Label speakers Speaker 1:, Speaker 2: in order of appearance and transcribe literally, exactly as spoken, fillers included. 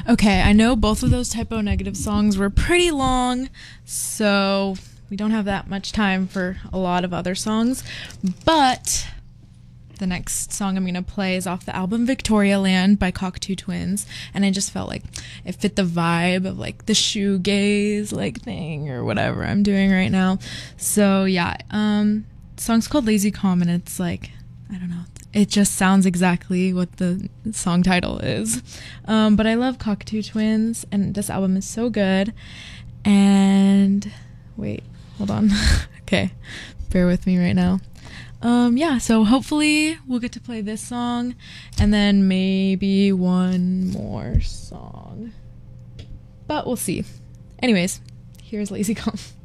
Speaker 1: Okay, I know both of those Type O Negative songs were pretty long, so we don't have that much time for a lot of other songs, but the next song I'm going to play is off the album Victoria Land by Cockatoo Twins, and I just felt like it fit the vibe of like the shoegaze like thing or whatever I'm doing right now. So yeah, um, the song's called Lazy Calm, and it's like, I don't know, it just sounds exactly what the song title is. Um, but I love Cockatoo Twins, and this album is so good. And wait, hold on. Okay, bear with me right now. Um, yeah, so hopefully we'll get to play this song, and then maybe one more song. But we'll see. Anyways, here's Lazy Calm.